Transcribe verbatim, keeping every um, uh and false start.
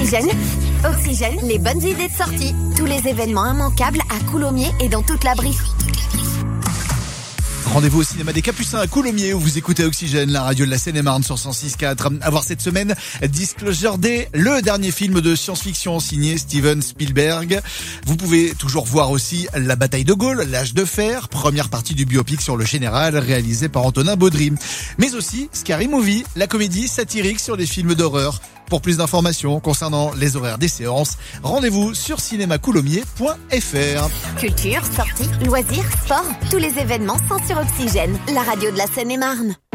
Oxygène. Oxygène, les bonnes idées de sortie. Tous les événements immanquables à Coulommiers et dans toute la Brie. Rendez-vous au cinéma des Capucins à Coulommiers où vous écoutez Oxygène, la radio de la Seine-et-Marne sur cent six virgule quatre. À voir cette semaine Disclosure Day, le dernier film de science-fiction signé Steven Spielberg. Vous pouvez toujours voir aussi La bataille de Gaulle, L'âge de fer, première partie du biopic sur le général réalisé par Antonin Baudry. Mais aussi Scary Movie, la comédie satirique sur les films d'horreur. Pour plus d'informations concernant les horaires des séances, rendez-vous sur cinéma coulommiers point f r. Culture, sorties, loisirs, sport, tous les événements sont sur Oxygène, la radio de la Seine-et-Marne.